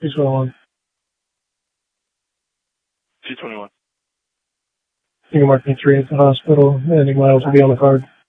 221. 221. You can mark me 3 at the hospital. Any miles will be on the card.